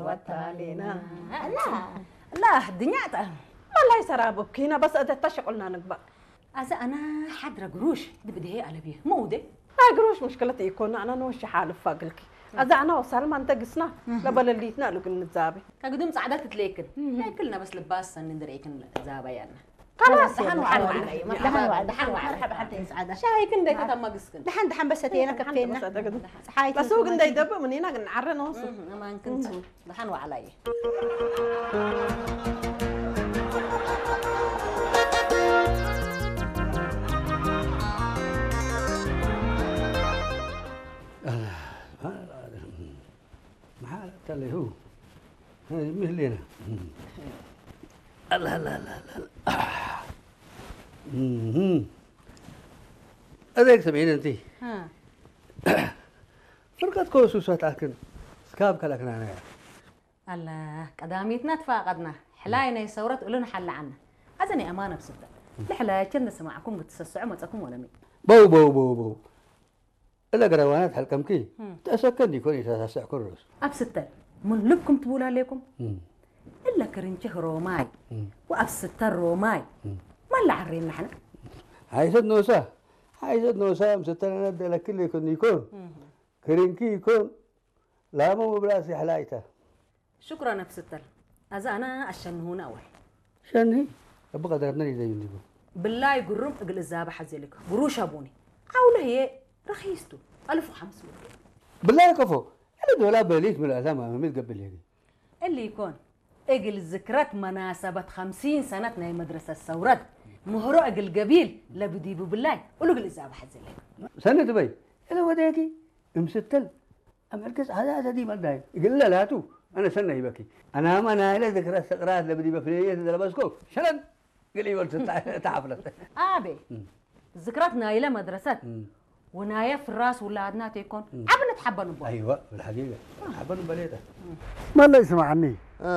وتالينا لا الدنيا والله سرابك هنا بس تشغلنا نقبل أذا أنا حضرة قروش بدي هي على بيه مودة لا قروش مشكلتي يكون أنا نوش حال فاقلك أذا أنا وسلمى أنت قسنا لبل اللي يتنقلوا قلنا الزابي كقدم سعادات تليكن كلنا بس لباس ندريكن زابا يعني خلاص دحن وعلي مرحبا حتى يسعدها شاي كن ديك تم قسكن دحن بس تينا كفينا بس هو قن يدب من هنا قن عرّ نوص ما كنت دحن وعلي ما اللي هو مثلنا لا لا لا لا هذاك سمعين انت فرقة كوسوسات لكن سكاب كلكنا انا الله قداميتنا تفاقدنا حلاينا يسورت قولنا حل عنا أذني أمانة بسبب لحلا كنا سمعكم بتسسعوا ما تكون ولا مين بو بو بو بو إلا قروانات حلقم كي تأسكن يكون يتسع كرس أبستل من لبكم تقول عليكم إلا كرنشه روماي وأبستل روماي ما اللي عرين نحن عايزة نوسا مستنا ندى لكل يكون كرنكي يكون لا مو بلاسي حلايته شكرا أبستل أذا أنا الشنهون أول شنهي أبغى دربني زي يندبو بالله يقرم أقل الزابة حزلك قروش أبوني عاوله هي رخيصته 1500 بالله كفو أنا دولا بليت من الأثام ما قبل هيك اللي يكون اجل ذكرت مناسبة 50 سنتنا مدرسة الثورات مهرو اجل قبيل لا بديبو بالله قولوا قل إذا بحزلك سنة بي إلا وداكي مستل أمركز هذا دي مداي يقول لا تو أنا سنة يبكي أنا إلى ذكرى الثورات لا بدي بفليه لا بسكو شلون قال لي قلت تعبلت أبي ذكرتنا إلى مدرسة ونايا في الراس ولادنا تيكون عبنا تحبنوا بو ايوه بالحقيقه تحبنوا بليته ما الله يسمع عني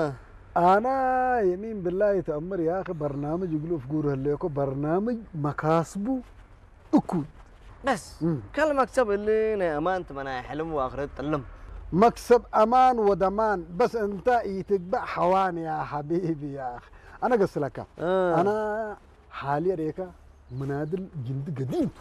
انا يمين بالله يتامر يا اخي برنامج يقولوا في قوره ليكو برنامج مكاسبه اكود بس كل مكسب اللي انا امانت ما حلم واخرت تعلم مكسب امان وضمان بس انت يتقبع حوان يا حبيبي يا اخي انا قص لك انا حاليا ريكا منادل جلد قديم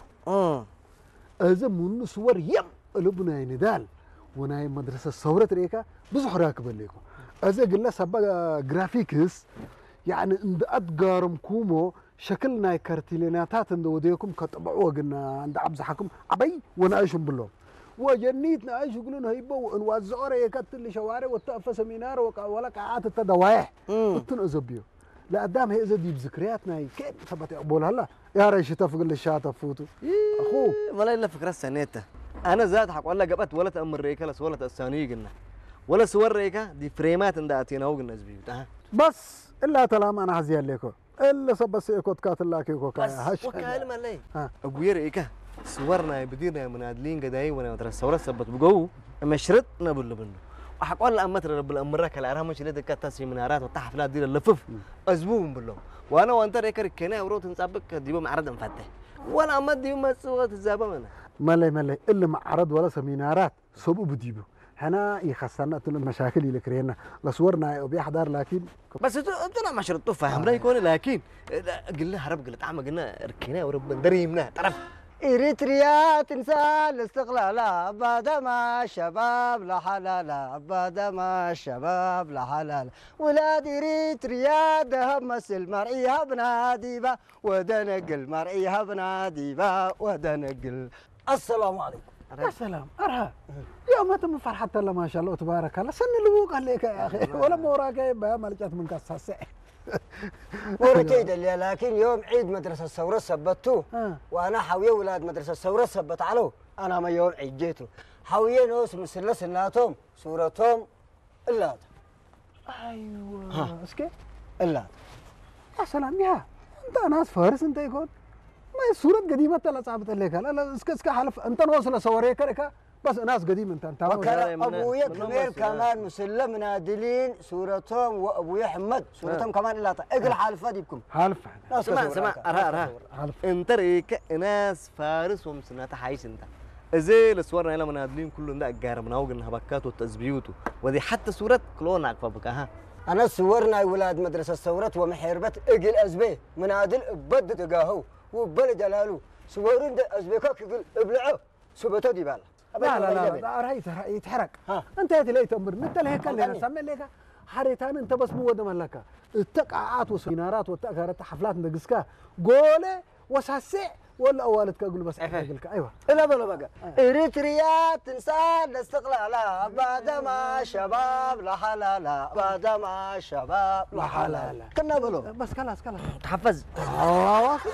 هذا من صور يم لبناي ندال وناي مدرسة الثورة ريكا بزح راكب ليكو هذا قلنا سبا جرافيكس يعني عند أدقارم كومو شكلنا كارتيليناتات عند وديكم كتبعوا قلنا عند عبز حكم عبي ونعيشهم بالله وجنيتنا عايش يقولون هيبوا نوزعوا ريكا اللي شوارع وتقف سمينار ولا قاعات التدوايح تنأزبيو لا قدام هي زدي بذكرياتنا كيف ثبت اقبل هلا يا ريش تفق اللي شاطه فوتو اخوك ولا الا فكره سنيته انا زاد حق ولا قبت ولا تامر ريكا ولا الثاني قلنا ولا صور ريكا دي فريمات انداتينا وقلنا زبيو بس الا تلام انا حزيان ليكو الا سبس ايكوت كات الله كيكو بس وكاله مالي ابويا ريكا صورنا بدينا منادلين قداي وانا ترى الثوره ثبت بقو مشرط نبل بنو وحق ولا امتر رب الامر كلا ارها مش ليدك تاسي منارات وتحفلات دي اللفف ازبوهم بالله وانا وانت ريكر كنا وروت نصابك ديبو معرض مفتح ولا امد ديبو مسوات الزابه منا ملي الا معرض ولا سمينارات صبو بديبو هنا يخسرنا تل المشاكل اللي كرينا لصورنا وبيحضر لكن بس انت ما شرطوا فاهم لا يكون لكن قلنا هرب قلت عم قلنا ركينا ورب دريمنا تعرف إريتريا تنسى الاستقلال بعدما الشباب لحلال بعدما الشباب لحلال ولاد إريتريا ذهب مثل مرئيها بناديبا ودنقل مرئيها بناديبا ودنقل. السلام عليكم. السلام أرها يا ما تم فرحة الله ما شاء الله تبارك الله سن اللي عليك يا أخي ولا موراك بها ملكت من قصة وركيد اللي لكن يوم عيد مدرسة الثورة ثبتوه وأنا حويه ولاد مدرسة الثورة ثبت عليه أنا ما يوم عيد جيته حويه نوس مسلس الناتهم صورتهم اللات أيوة اسكي اللات يا سلام يا أنت ناس فارس أنت يكون ما الصورة قديمة تلا صعبت عليك لا اسكي حلف أنت نوصل صوريك لك بس ناس قديم انت وكان ابويا كبير كمان مسلم منادلين صورتهم وابويا حمد صورتهم كمان لا اقل حالف ديبكم حالف اسمع ارها انت ريك ناس فارس ومسنات حايش انت زي الصورنا إلى منادلين كلهم ده جار مناوج الهبكات والتزبيوت ودي حتى صورة كلون عقفة بك ها أنا صورنا ولاد مدرسة الثورة ومحيربة إجل أزبي منادل بد تجاهو وبل جلاله صورين ده أزبيكاك يقول ابلعوا سبته دي بالا لا رأيت يتحرك أنت يا تلاقي تمر أنت لهيك اللي سمي لك حريتان أنت بس مو ودم لك التقعات وسينارات والتأخيرات حفلات ندقسكا قولة وساسع ولا والدك أقول بس أقولك أيوة لا بقى إريتريا تنسى الاستقلال بعد ما شباب لا حلالا بعد ما شباب لا حلالا كنا بلو بس خلاص تحفز الله